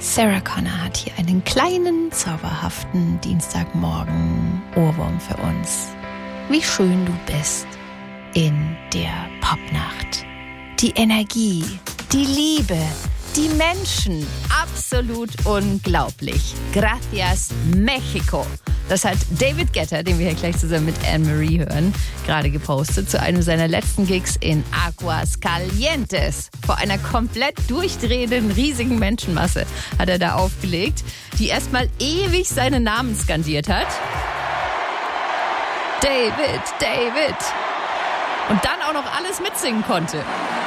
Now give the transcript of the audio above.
Sarah Connor hat hier einen kleinen, zauberhaften Dienstagmorgen Ohrwurm für uns. Wie schön du bist in der Popnacht. Die Energie, die Liebe, die Menschen, absolut unglaublich. Gracias, Mexico. Das hat David Guetta, den wir hier gleich zusammen mit Anne-Marie hören, gerade gepostet zu einem seiner letzten Gigs in Aguascalientes. Vor einer komplett durchdrehenden, riesigen Menschenmasse hat er da aufgelegt, die erstmal ewig seinen Namen skandiert hat. David, David. Und dann auch noch alles mitsingen konnte.